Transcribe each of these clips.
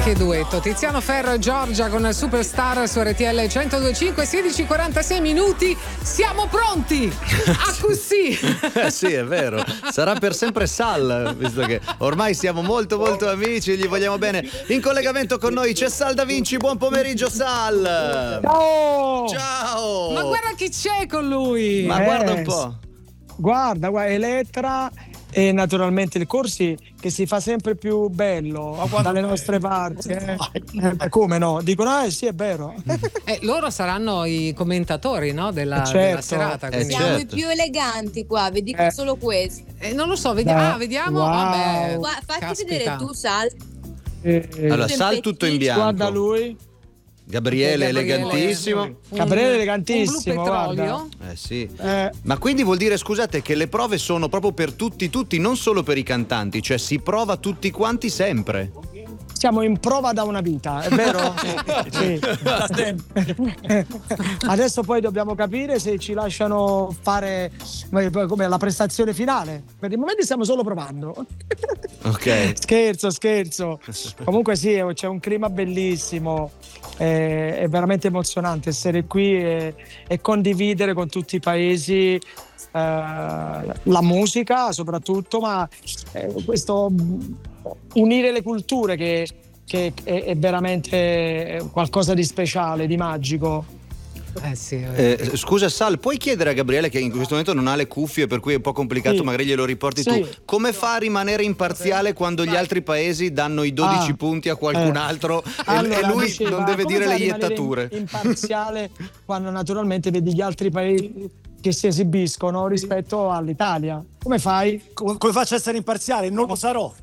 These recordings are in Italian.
Che duetto, Tiziano Ferro e Giorgia con Superstar su RTL 102.5, 16:46 minuti, siamo pronti a così. Sì, è vero, sarà per sempre Sal, visto che ormai siamo molto molto amici, gli vogliamo bene. In collegamento con noi c'è Sal Da Vinci, buon pomeriggio Sal. Ciao! Ciao! Ma guarda chi c'è con lui. Ma guarda un po'. Guarda, Elettra e naturalmente il Corsi che si fa sempre più bello dalle nostre parti. Come no? Dicono, sì, è vero. Loro saranno i commentatori, no? della serata. Quindi. Siamo i più eleganti qua, vi dico solo questo. Non lo so, vediamo. Wow. Vabbè, Fatti vedere tu, Sal. Allora, Sal tutto in bianco. Guarda lui. Gabriele elegantissimo. Gabriele elegantissimo. Un blu petrolio. Sì. Ma quindi vuol dire, scusate, che le prove sono proprio per tutti, non solo per i cantanti, cioè si prova tutti quanti sempre. Siamo in prova da una vita, è vero? Sì. Adesso poi dobbiamo capire se ci lasciano fare come la prestazione finale. Per il momento stiamo solo provando. Ok. Scherzo. Comunque sì, c'è un clima bellissimo. È veramente emozionante essere qui e condividere con tutti i paesi la musica soprattutto, ma questo unire le culture che è veramente qualcosa di speciale, di magico. Sì. Scusa Sal, puoi chiedere a Gabriele, che in questo momento non ha le cuffie per cui è un po' complicato, magari glielo riporti tu, come fa a rimanere imparziale quando gli altri paesi danno i 12 punti a qualcun altro e lui non deve dire le iettature? Imparziale quando naturalmente vedi gli altri paesi che si esibiscono rispetto all'Italia. Come fai? Come faccio a essere imparziale? Non lo sarò.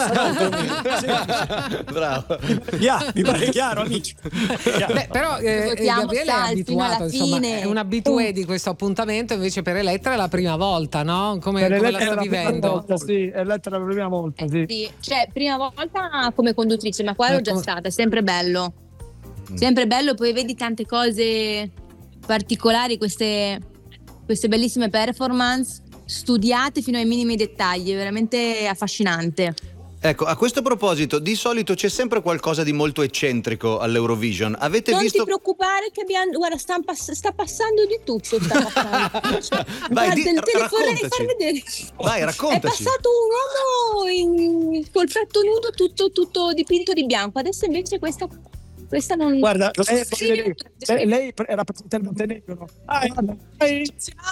Bravo. Mi pare chiaro, amici. Beh, però Gabriele è abituato, insomma, è un abitué di questo appuntamento, invece per Elettra è la prima volta, no? Come la sta vivendo? Sì, Elettra è la prima volta, sì. Cioè, prima volta come conduttrice, ma qua ero già stata, è sempre bello. Sempre bello, poi vedi tante cose particolari, queste bellissime performance studiate fino ai minimi dettagli, è veramente affascinante. Ecco, a questo proposito, di solito c'è sempre qualcosa di molto eccentrico all'Eurovision. Avete non visto? ti preoccupare che guarda, sta passando di tutto. Vai, vorrei far vedere. Vai, raccontaci. È passato un uomo col petto nudo tutto dipinto di bianco. Adesso invece questa non. Guarda, lei rappresenta il Montenegro.